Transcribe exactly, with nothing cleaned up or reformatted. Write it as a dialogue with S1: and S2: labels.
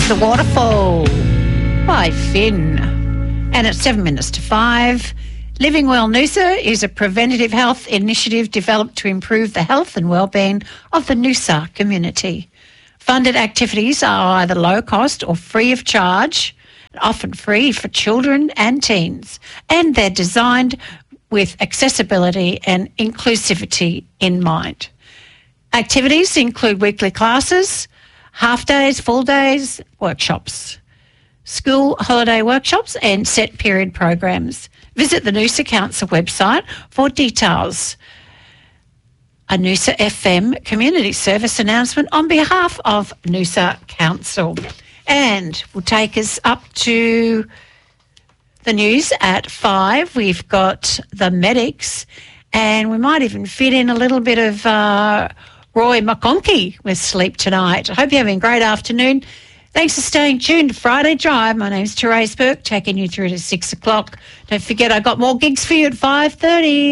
S1: The Waterfall by Finn. And it's seven minutes to five. Living Well Noosa is a preventative health initiative developed to improve the health and wellbeing of the Noosa community. Funded activities are either low cost or free of charge, often free for children and teens, and they're designed with accessibility and inclusivity in mind. Activities include weekly classes, half days, full days, workshops, school holiday workshops and set period programs. Visit the Noosa Council website for details. A Noosa F M community service announcement on behalf of Noosa Council. And we'll take us up to the news at five. We've got the medics, and we might even fit in a little bit of uh, Roy McConkie with Sleep Tonight. I hope you're having a great afternoon. Thanks for staying tuned to Friday Drive. My name's Therese Burke, taking you through to six o'clock. Don't forget, I got more gigs for you at five thirty.